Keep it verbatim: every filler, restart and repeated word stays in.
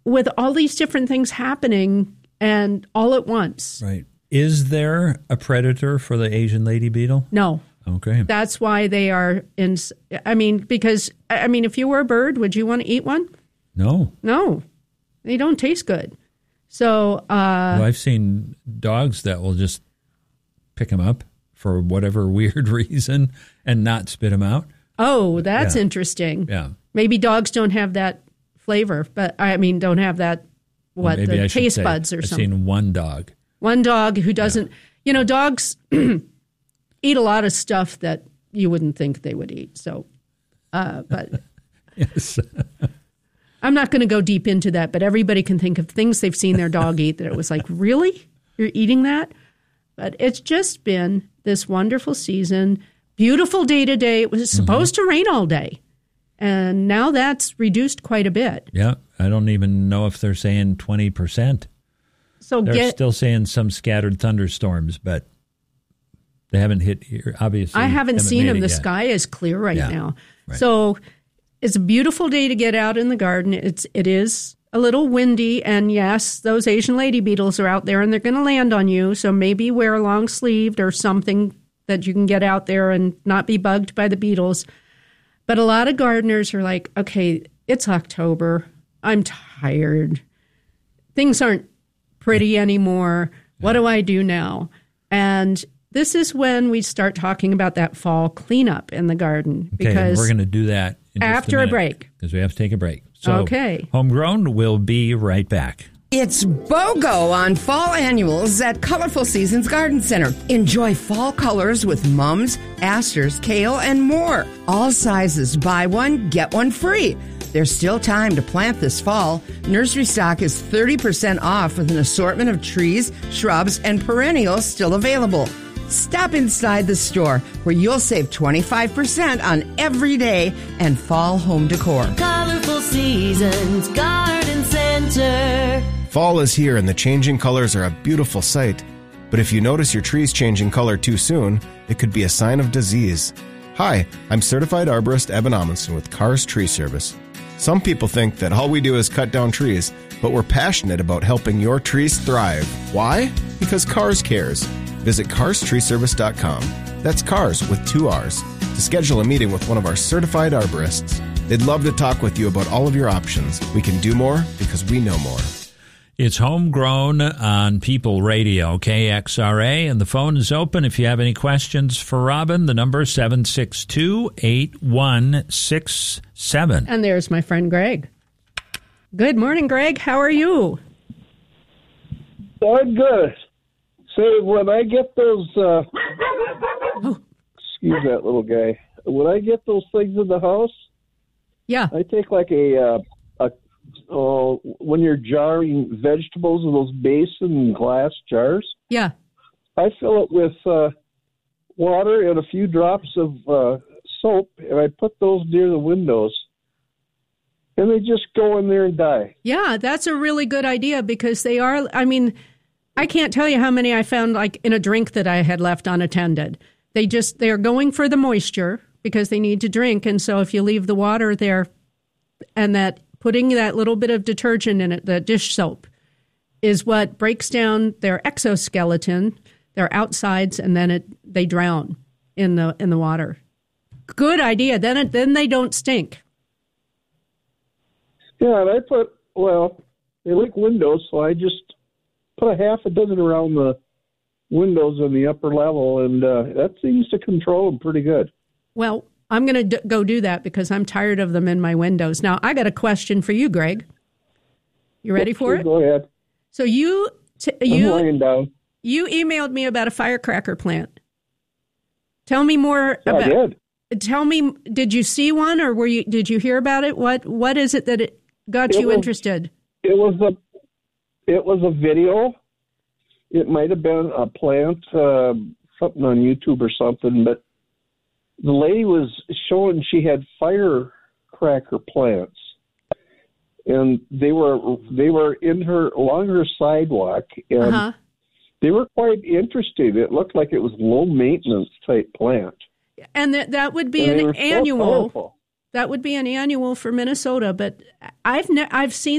with all these different things happening and all at once. Right. Is there a predator for the Asian lady beetle? No. Okay. That's why they are in. I mean, because, I mean, if you were a bird, would you want to eat one? No. No. They don't taste good. So. Uh, well, I've seen dogs that will just pick them up for whatever weird reason and not spit them out. Oh, that's yeah. interesting. Yeah. Maybe dogs don't have that flavor, but I mean, don't have that, what, well, the I taste say, buds or I've something. I've seen one dog. One dog who doesn't, yeah. you know, dogs eat a lot of stuff that you wouldn't think they would eat. So, uh, but yes. I'm not going to go deep into that, but everybody can think of things they've seen their dog eat that it was like, really? You're eating that? But it's just been this wonderful season, beautiful day to day. It was supposed mm-hmm. to rain all day. And now that's reduced quite a bit. Yeah. I don't even know if they're saying twenty percent. So they're get, still saying some scattered thunderstorms, but they haven't hit here, obviously. I haven't, haven't seen them. The yet. sky is clear right yeah. now. Right. So it's a beautiful day to get out in the garden. It's, it is a little windy. And yes, those Asian lady beetles are out there and they're going to land on you. So maybe wear a long sleeved or something that you can get out there and not be bugged by the beetles. But a lot of gardeners are like, okay, it's October. I'm tired. Things aren't pretty anymore. What do I do now? And this is when we start talking about that fall cleanup in the garden. Okay, because we're going to do that in after just a, a break. Because we have to take a break. So, okay. Homegrown will be right back. It's BOGO on fall annuals at Colorful Seasons Garden Center. Enjoy fall colors with mums, asters, kale, and more. All sizes, buy one, get one free. There's still time to plant this fall. Nursery stock is thirty percent off with an assortment of trees, shrubs, and perennials still available. Stop inside the store where you'll save twenty-five percent on every day and fall home decor. Colorful Seasons Garden Center. Fall is here and the changing colors are a beautiful sight. But if you notice your trees changing color too soon, it could be a sign of disease. Hi, I'm certified arborist Eben Amundsen with Cars Tree Service. Some people think that all we do is cut down trees, but we're passionate about helping your trees thrive. Why? Because Cars cares. Visit cars tree service dot com. That's Cars with two R's. To schedule a meeting with one of our certified arborists. They'd love to talk with you about all of your options. We can do more because we know more. It's Homegrown on People Radio, K X R A, and the phone is open. If you have any questions for Robin, the number is seven six two, eight one six seven. And there's my friend Greg. Good morning, Greg. How are you? I'm good. Say, when I get those, uh, oh. excuse that little guy, when I get those things in the house, yeah, I take like a, uh, a uh, when you're jarring vegetables in those basin glass jars, yeah, I fill it with uh, water and a few drops of uh, soap, and I put those near the windows, and they just go in there and die. Yeah, that's a really good idea because they are, I mean, I can't tell you how many I found like in a drink that I had left unattended. They just, they're going for the moisture because they need to drink. And so if you leave the water there and that putting that little bit of detergent in it, the dish soap, is what breaks down their exoskeleton, their outsides, and then it they drown in the in the water. Good idea. Then it, then they don't stink. Yeah, and I put, well, they like windows, so I just put a half a dozen around the windows on the upper level, and uh, that seems to control them pretty good. Well, I'm going to d- go do that because I'm tired of them in my windows. Now, I got a question for you, Greg. You ready for sure, it? Go ahead. So you t- I'm you laying down. You emailed me about a firecracker plant. Tell me more Yeah, about. I did. Tell me, did you see one, or were you? Did you hear about it? What What is it that it got It you was- interested? It was a, it was a video. It might have been a plant, uh, something on YouTube or something, but the lady was showing she had firecracker plants, and they were they were in her along her sidewalk, and Uh-huh. they were quite interesting. It looked like it was low maintenance type plant, And that that would be and they an were so annual. colorful. That would be an annual for Minnesota, but I've ne- I've seen